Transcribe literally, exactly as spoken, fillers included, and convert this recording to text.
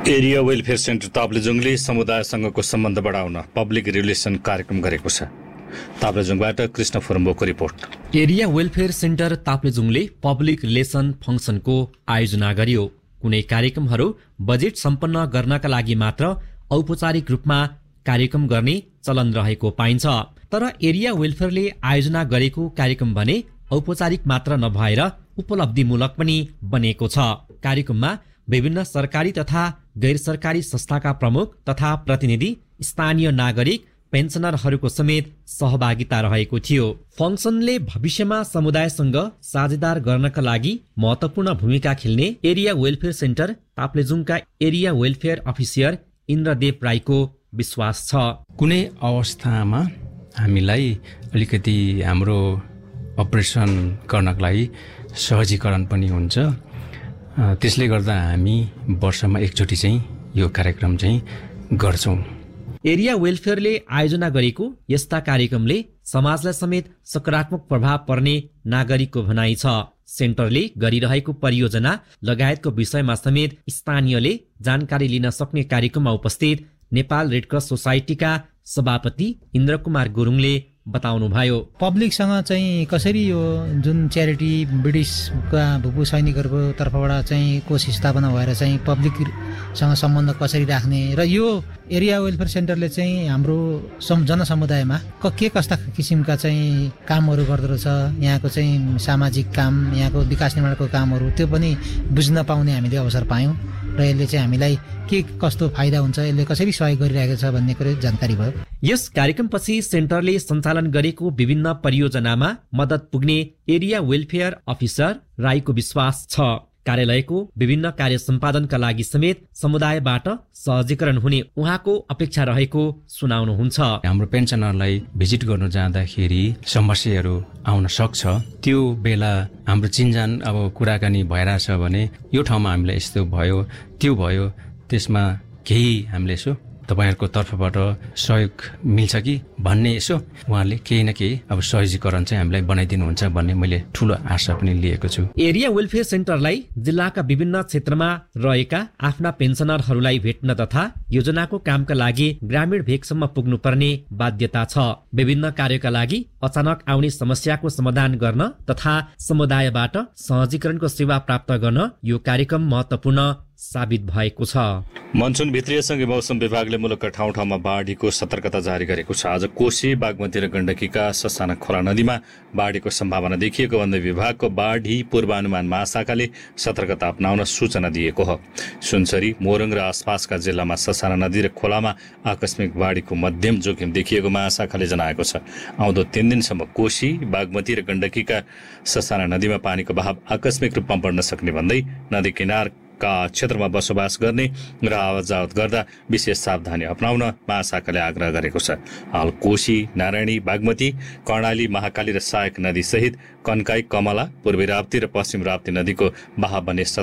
Area welfare centre ताप्लेजुङले समुदायसँगको सम्बन्ध बढाउन public relation कार्यक्रम गरेको छ। ताप्लेजुङबाट Krishna फुरम्बोको report. Area welfare centre ताप्लेजुङले public relation फंक्सनको आयोजना गर्यो। कुनै कार्यक्रमहरू बजेट सम्पन्न गर्नका लागि मात्र औपचारिक रूपमा कार्यक्रम गर्ने चलन रहेको पाइन्छ। तर एरिया वेलफेयरले आयोजना गरेको कार्यक्रम भने औपचारिक मात्र नभएर उपलब्धिमूलक पनि बनेको छ। कार्यक्रममा विभिन्न सरकारी तथा गैर सरकारी संस्थाका प्रमुख तथा प्रतिनिधि, स्थानीय नागरिक, पेन्सनरहरूको समेत सहभागिता रहेको थियो। फंक्सनले भविष्यमा समुदायसँग साझेदार गर्नका लागि महत्वपूर्ण भूमिका खेल्ने area welfare centre ताप्लेजुङका area welfare officer Indradev राईको विश्वास छ। कुनै अवस्थामा हामीलाई अलिकति हाम्रो अपरेसन गर्नको लागि सहजीकरण पनि हुन्छ। त्यसले गर्दा हामी वर्षमा एकचोटि चाहिँ यो कार्यक्रम चाहिँ गर्छौं। एरिया वेलफेयरले आयोजना गरेको यस्ता कार्यक्रमले समाजलाई समेत सकारात्मक प्रभाव पर्ने नागरिकको भनाइ छ। सेन्टरले गरिरहेको परियोजना लगायतको विषयमा समेत स्थानीयले जानकारी लिन सक्ने कार्यक्रममा उपस्थित नेपाल रेडक्रस सोसाइटीका सभापति इन्द्र कुमार गुरुङले बताउनुभयो। पब्लिकसँग चाहिँ कसरी यो जुन च्यारिटी ब्रिटिसका भूपू सैनिकहरूको तर्फबाट चाहिँ कोष स्थापना भएर चाहिँ पब्लिकसँग सम्बन्ध कसरी राख्ने र यो एरिया वेलफेयर सेन्टरले चाहिँ हाम्रो जनसमुदायमा के कस्ता किसिमका चाहिँ कामहरू गर्दो रहेछ, यहाँको चाहिँ सामाजिक काम, यहाँको विकास निर्माणको कामहरू त्यो पनि बुझ्न पाउने हामीले अवसर पायौँ र यसले चाहिँ हामीलाई के कस्तो फाइदा हुन्छ, यसले कसरी सहयोग गरिरहेको छ भन्ने कुरो जानकारी भयो। यस कार्यक्रमपछि सेन्टरले सञ्चालन गरेको विभिन्न परियोजनामा मद्दत पुग्ने एरिया वेलफेयर अफिसर राईको विश्वास छ। कार्यालयको विभिन्न कार्य सम्पादनका लागि समेत समुदायबाट सहजीकरण हुने उहाँको अपेक्षा रहेको सुनाउनुहुन्छ। हाम्रो पेन्सनरलाई भिजिट गर्नु जाँदाखेरि समस्याहरू आउन सक्छ। त्यो बेला हाम्रो चिन्जान अब कुराकानी भइरहेछ भने यो ठाउँमा हामीलाई यस्तो भयो त्यो भयो, त्यसमा केही हामीले यसो तपाईहरुको तर्फबाट सहयोग मिल्छ कि भन्ने यसो उहाँले केही न केही अब सहजीकरण चाहिँ हामीलाई बनाइदिनुहुन्छ भन्ने मैले ठूलो आशा पनि लिएको छु। एरिया वेलफेयर सेन्टरलाई जिल्लाका विभिन्न क्षेत्रमा रहेका आफ्ना पेन्सनरहरूलाई भेट्न तथा योजनाको कामका लागि ग्रामीण भेगसम्म पुग्नुपर्ने बाध्यता छ। विभिन्न कार्यका लागि अचानक आउने समस्याको समाधान गर्न तथा समुदायबाट सहजीकरणको सेवा प्राप्त गर्न यो कार्यक्रम महत्त्वपूर्ण साबित भएको छ। मनसुन भित्रिएसँगै मौसम विभागले मुलुकका ठाउँ ठाउँमा बाढीको सतर्कता जारी गरेको छ। आज कोशी, बागमती र गण्डकीका ससाना खोला नदीमा बाढीको सम्भावना देखिएको भन्दै विभागको बाढी पूर्वानुमान महाशाखाले सतर्कता अपनाउन सूचना दिएको हो। सुनसरी, मोरङ र आसपासका जिल्लामा ससाना नदी र खोलामा आकस्मिक बाढीको मध्यम जोखिम देखिएको महाशाखाले जनाएको छ। आउँदो तीन दिनसम्म कोशी, बागमती र गण्डकीका ससाना नदीमा पानीको बहाव आकस्मिक रूपमा बढ्न सक्ने भन्दै नदी किनार का क्षेत्रमा बसोबास गर्ने र आवतजावत गर्दा विशेष सावधानी अपनाउन महाशाखाले आग्रह गरेको छ। हाल कोशी, नारायणी, बागमती, कर्णाली, महाकाली र सहायक नदी सहित कन्काई, कमला, पूर्वी राप्ती र पश्चिम राप्ती नदीको बहाव भने